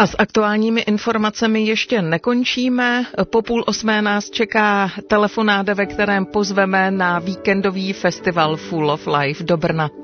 A s aktuálními informacemi ještě nekončíme. Po 7:30 nás čeká telefonát, ve kterém pozveme na víkendový festival Full of Life do Brna.